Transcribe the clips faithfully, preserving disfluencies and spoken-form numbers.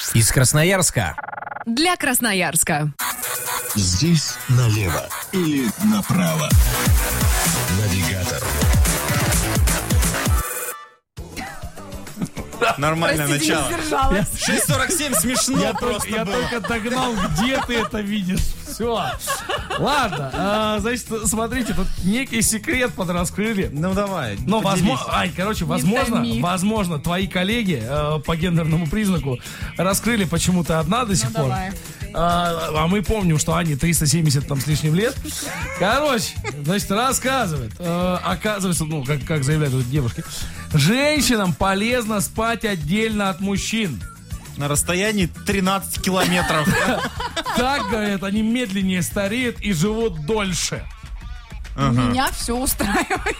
Из Красноярска. Для Красноярска. Здесь налево или направо. Навигатор. Нормальное Простите, начало. не сдержалась. шесть сорок семь смешно Я, просто только, я было. только догнал, где ты это видишь. Все. Ладно, а, значит, смотрите, тут некий секрет подраскрыли. Ну давай. Но поделись. возможно, Ань, короче, возможно, томи. возможно, твои коллеги э, по гендерному признаку раскрыли почему-то одна до сих Ну, пор. давай. А, а мы помним, что Ане триста семьдесят там с лишним лет. Короче, значит, рассказывает. Э, оказывается, ну, как, как заявляют вот девушки, женщинам полезно спать отдельно от мужчин. На расстоянии тринадцать километров. Так, говорят, они медленнее стареют и живут дольше. Меня все устраивает.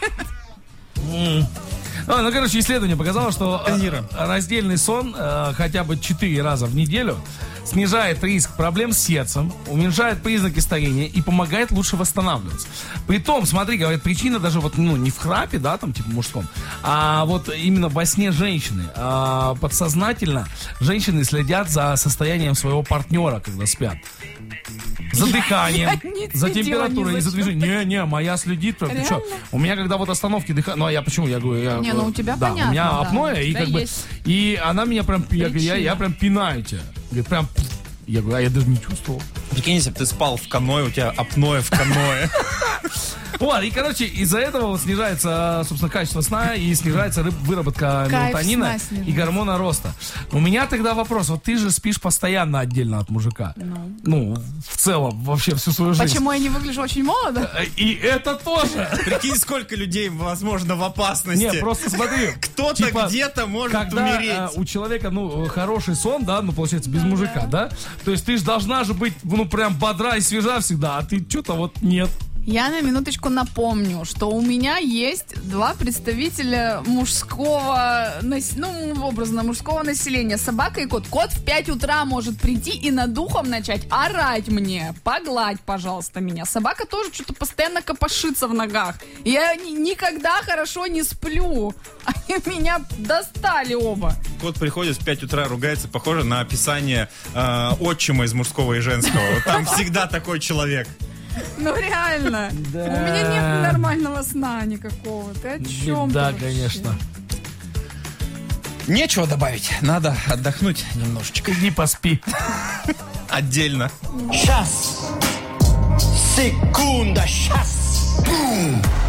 А, ну, короче, исследование показало, что э, Азира. раздельный сон э, хотя бы четыре раза в неделю снижает риск проблем с сердцем, уменьшает признаки старения и помогает лучше восстанавливаться. Притом, смотри, говорят, причина даже вот, ну, не в храпе, да, там, типа мужском, а вот именно во сне женщины. А, подсознательно женщины следят за состоянием своего партнера, когда спят. За дыханием, я не за следила ни температурой за и за чем. движением. Не-не, моя следит. Прям, ты чё? Реально? У меня когда вот остановки дыхания... Ну, а я почему? Я говорю, я... Не, ну, у тебя да, понятно, у меня да. апноэ, У и тебя как бы... есть И она меня прям... Я, говорю, я, я причина. прям пинаю тебя. Говорит, прям... Я говорю, а я даже не чувствовал. Прикинь, если бы ты спал в каное, у тебя апноэ в каное. Вот, и, короче, из-за этого вот снижается, собственно, качество сна и снижается рыб- выработка Кайф мелатонина сна и снижается. гормона роста. У меня тогда вопрос. Вот ты же спишь постоянно отдельно от мужика. Ну. Ну, в целом, вообще всю свою жизнь. Почему я не выгляжу очень молодо? И это тоже. Прикинь, сколько людей, возможно, в опасности. Не, просто смотри. Кто-то типа, где-то может когда умереть. э, у человека, ну, хороший сон, да, ну, получается, без мужика, да? То есть ты же должна же быть, ну, прям бодра и свежа всегда, а ты что-то вот нет. Я на минуточку напомню, что у меня есть два представителя мужского, нас- ну, образно, мужского населения. Собака и кот. Кот в пять утра может прийти и над ухом начать орать мне. Погладь, пожалуйста, меня. Собака тоже что-то постоянно копошится в ногах. Я ни- никогда хорошо не сплю. Они меня достали оба. Кот приходит в пять утра, ругается, похоже на описание э, отчима из мужского и женского. Вот там всегда такой человек. Ну, реально. У меня нет нормального сна никакого. Ты о чем? Да, конечно. Нечего добавить, надо отдохнуть немножечко. Иди поспи. Отдельно. Сейчас. Секунда, сейчас.